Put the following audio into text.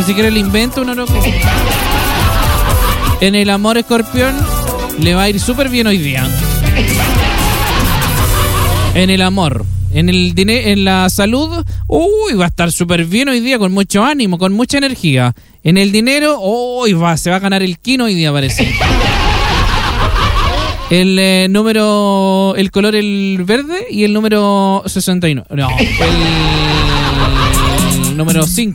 Ni siquiera le invento un horóscopo. En el amor, Escorpión, le va a ir súper bien hoy día. En el amor. En el en la salud, va a estar súper bien hoy día, con mucho ánimo, con mucha energía. En el dinero, se va a ganar el quino hoy día, parece. El número, el color, el verde, y el número 69. No, el número 5.